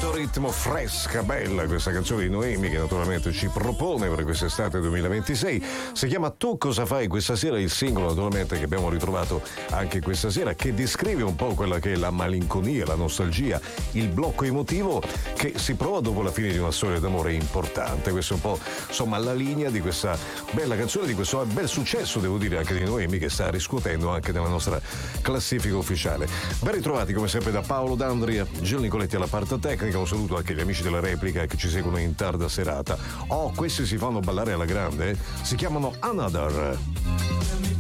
molto ritmo, fresca, bella questa canzone di Noemi che naturalmente ci propone per quest'estate 2026. Si chiama Tu cosa fai questa sera, il singolo naturalmente che abbiamo ritrovato anche questa sera, che descrive un po' quella che è la malinconia, la nostalgia, il blocco emotivo che si prova dopo la fine di una storia d'amore importante. Questo è un po' insomma la linea di questa bella canzone, di questo bel successo, devo dire, anche di Noemi, che sta riscuotendo anche nella nostra classifica ufficiale. Ben ritrovati come sempre da Paolo D'Andria, Gil Nicoletti alla parte tecnica. Un saluto anche agli amici della replica che ci seguono in tarda serata. Oh, questi si fanno ballare alla grande, si chiamano Another.